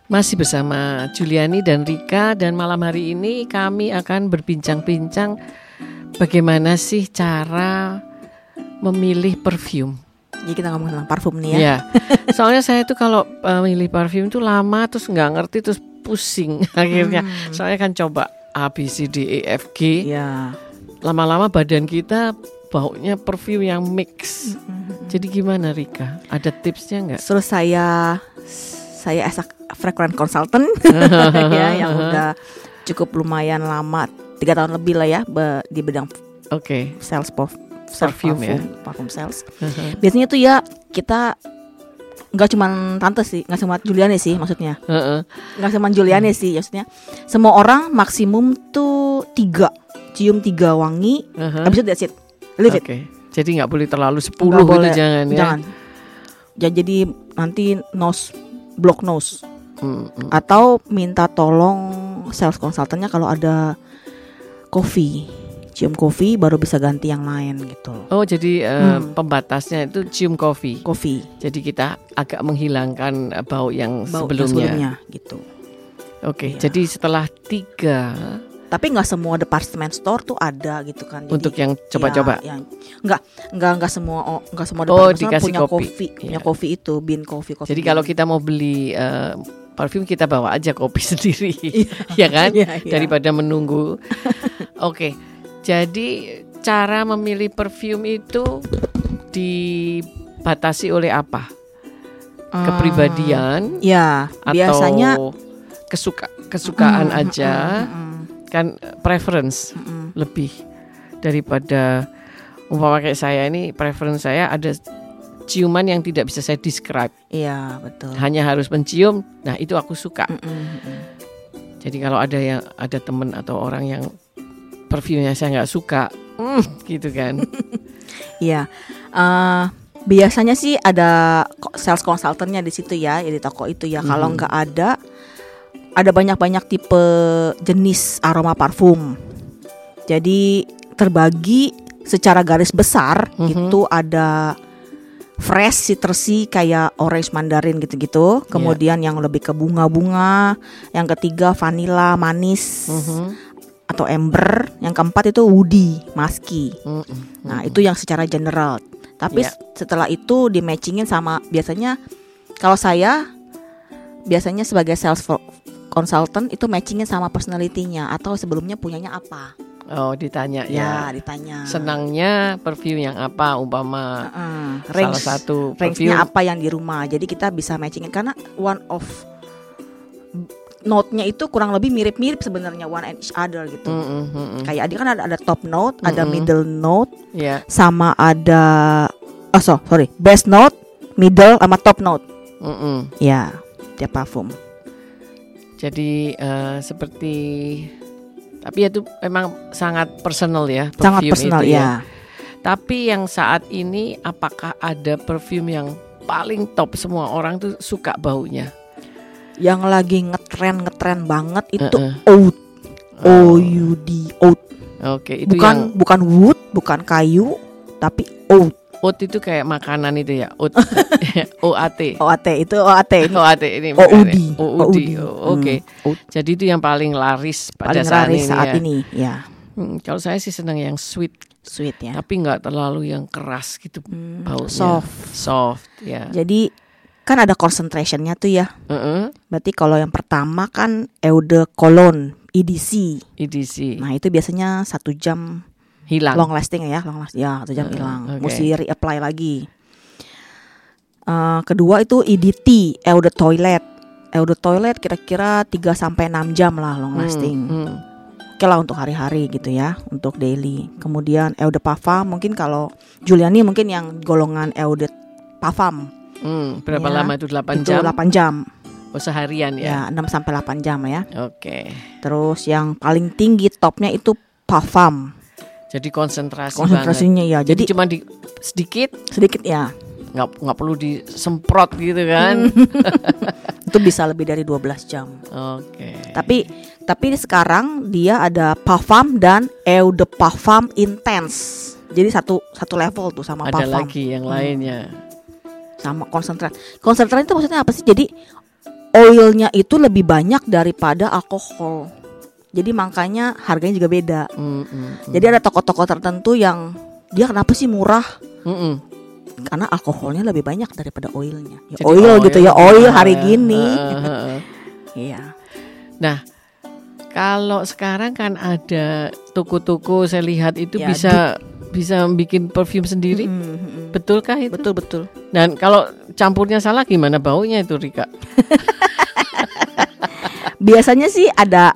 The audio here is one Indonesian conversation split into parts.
Masih bersama Juliani dan Rika, dan malam hari ini kami akan berbincang-bincang bagaimana sih cara memilih parfum. Jadi kita ngomong tentang parfum nih ya. Ya, soalnya saya tuh kalau milih parfum tuh lama terus nggak ngerti terus pusing akhirnya. Soalnya kan coba A, B, C, D, E, F, G. Ya. Lama-lama badan kita baunya parfum yang mix. Jadi gimana Rika? Ada tipsnya nggak? Terus saya as a frequent consultant ya, yang udah cukup lumayan lama, 3 tahun lebih lah ya di bidang sales parfum sales. Biasanya tuh ya kita nggak cuma tante sih, nggak cuma Juliani sih maksudnya, nggak cuma Juliani sih maksudnya. Semua orang maksimum tuh 3 cium 3 wangi, habis itu that's it, leave it. Jadi nggak boleh terlalu 10 gitu, jangan ya. Jangan. Jadi nanti block nose. Atau minta tolong sales consultantnya kalau ada cium kopi baru bisa ganti yang lain gitu. Oh jadi pembatasnya itu cium kopi. Jadi kita agak menghilangkan bau yang sebelumnya gitu. Oke, jadi setelah 3. Tapi nggak semua department store tuh ada gitu kan. Jadi, untuk yang coba-coba. Ya, nggak semua department store punya kopi. Punya kopi itu bean coffee. Jadi kalau kita mau beli parfum kita bawa aja kopi sendiri, ya kan? Daripada menunggu. Oke, jadi cara memilih parfum itu dibatasi oleh apa? Kepribadian? Ya, biasanya kesukaan aja. Kan preference lebih daripada umpama kayak saya ini, preference saya ada ciuman yang tidak bisa saya describe. Iya, betul. Hanya harus mencium, nah itu aku suka. Jadi kalau ada teman atau orang yang parfumnya saya nggak suka, gitu kan? Iya, biasanya sih ada sales consultantnya di situ ya, di toko itu ya. Kalau nggak ada banyak-banyak tipe jenis aroma parfum. Jadi terbagi secara garis besar itu ada fresh, citrusy kayak orange mandarin gitu-gitu. Kemudian yang lebih ke bunga-bunga. Yang ketiga vanilla manis atau amber. Yang keempat itu woody, musky. Nah itu yang secara general. Tapi setelah itu di matchingin sama, biasanya kalau saya biasanya sebagai sales consultant itu matchingin sama personality-nya atau sebelumnya punyanya apa. Oh, ditanya ya. Ditanya. Senangnya parfum yang apa, umpama salah satu range-nya apa yang di rumah. Jadi kita bisa matchingin karena one of note-nya itu kurang lebih mirip-mirip sebenarnya, one and each other gitu. Kayak dia kan ada top note, ada middle note, sama ada base note, middle sama top note. Ya, tiap parfum. Jadi seperti, tapi itu memang sangat personal ya, sangat personal itu ya. Tapi yang saat ini apakah ada parfum yang paling top semua orang tuh suka baunya? Yang lagi ngetren banget itu oud. OUD, oud. Oke, itu bukan wood, bukan kayu, tapi oud. Oat itu kayak makanan itu ya, oat. OAT itu OAT ini OUD. Oke. Jadi itu yang paling laris pada saat ini ya. Kalau saya sih senang yang sweet ya. Tapi nggak terlalu yang keras gitu baunya. Soft ya. Jadi kan ada concentration-nya tuh ya. Berarti kalau yang pertama kan eau de cologne EDC. Nah itu biasanya 1 jam hilang, long lasting ya 1 jam hilang. Mesti reapply lagi. Kedua itu EDT, eau de toilet kira-kira 3-6 jam lah long lasting. Oke lah untuk hari-hari gitu ya, untuk daily. Kemudian eau de parfum, mungkin kalau Juliani mungkin yang golongan eau de parfum. Berapa lama itu? 8 jam? 8 jam. Oh, seharian ya? Ya 6-8 jam ya. Oke. Terus yang paling tinggi topnya itu parfum. Jadi konsentrasinya banget. Ya. Jadi cuma sedikit ya. Nggak perlu disemprot gitu kan. Itu bisa lebih dari 12 jam. Oke. Tapi sekarang dia ada parfum dan eau de parfum intense. Jadi satu level tuh sama ada parfum. Ada lagi yang lainnya. Sama konsentrat. Konsentrat itu maksudnya apa sih? Jadi oilnya itu lebih banyak daripada alkohol. Jadi makanya harganya juga beda. Jadi ada toko-toko tertentu yang dia kenapa sih murah? Karena alkoholnya lebih banyak daripada oilnya. Ya, oil gitu ya, oil hari gini. Iya. Nah, kalau sekarang kan ada toko-toko saya lihat itu bisa bikin perfume sendiri. Betulkah itu? Betul. Dan kalau campurnya salah gimana baunya itu, Rika? Biasanya sih ada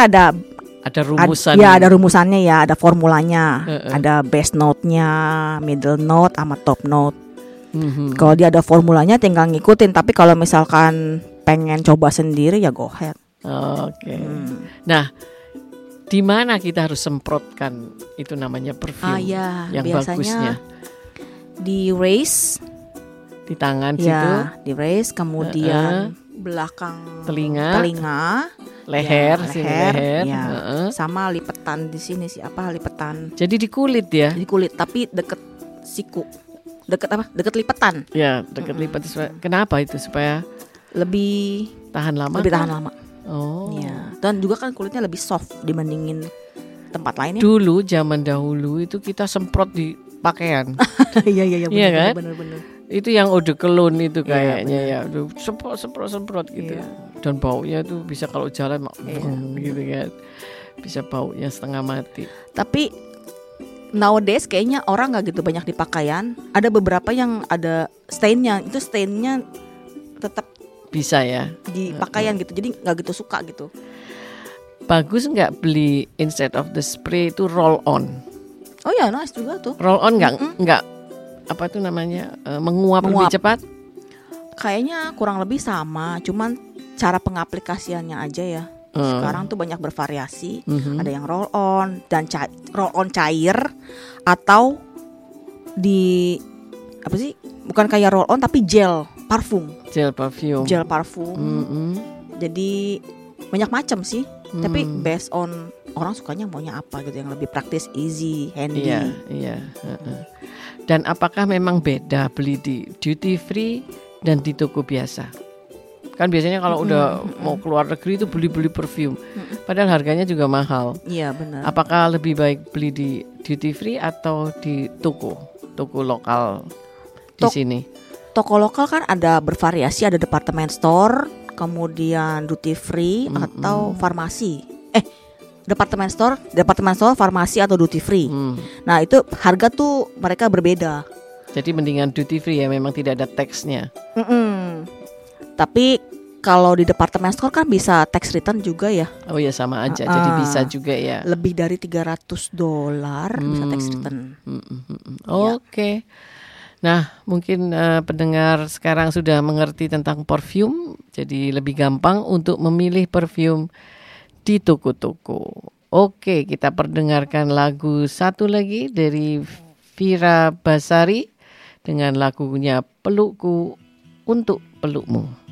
rumusan. Ada rumusannya ya, ada formulanya. Ada base note-nya, middle note sama top note. Kalau dia ada formulanya tinggal ngikutin, tapi kalau misalkan pengen coba sendiri ya go ahead. Oke. Nah, di mana kita harus semprotkan itu namanya perfume yang bagusnya? Di raise, di tangan situ. Di raise, kemudian belakang telinga, leher, sama lipetan di sini sih, lipetan. Jadi di kulit ya? Di kulit, tapi deket siku. Deket lipetan. Ya, deket lipetan. Kenapa itu? Supaya lebih tahan lama. Lebih tahan lama. Oh. Ya. Dan juga kan kulitnya lebih soft dibandingin tempat lainnya. Dulu zaman dahulu itu kita semprot di pakaian. Iya kan? Bener. Itu yang eau de cologne itu kayaknya semprot gitu. Dan baunya tuh bisa kalau jalan gitu kan. Bisa baunya setengah mati. Tapi nowadays kayaknya orang nggak gitu banyak di pakaian. Ada beberapa yang ada stainnya. Itu stainnya tetap bisa ya di pakaian gitu. Jadi nggak gitu suka gitu. Bagus nggak beli instead of the spray itu roll on? Oh ya, nice juga tuh. Roll on nggak apa itu namanya menguap lebih cepat? Kayaknya kurang lebih sama, cuman cara pengaplikasiannya aja ya. Sekarang tuh banyak bervariasi. Ada yang roll on dan roll on cair atau di apa sih? Bukan kayak roll on tapi gel parfum. Gel parfum. Jadi banyak macam sih. Tapi based on orang sukanya maunya apa gitu, yang lebih praktis, easy, handy. Iya. Dan apakah memang beda beli di duty free dan di toko biasa? Kan biasanya kalau udah mau keluar negeri itu beli perfume. Padahal harganya juga mahal. Iya, benar. Apakah lebih baik beli di duty free atau di toko lokal di sini? Toko lokal kan ada bervariasi, ada department store, kemudian duty free atau farmasi. Department store, farmasi atau duty free. Nah, itu harga tuh mereka berbeda. Jadi mendingan duty free ya, memang tidak ada tax-nya. Tapi kalau di department store kan bisa tax return juga ya. Oh ya, sama aja. Jadi bisa juga ya. Lebih dari $300 bisa tax return. Oke. Nah, mungkin pendengar sekarang sudah mengerti tentang perfume, jadi lebih gampang untuk memilih perfume di toko-toko. Oke, kita perdengarkan lagu satu lagi dari Fira Basari dengan lagunya Pelukku Untuk Pelukmu.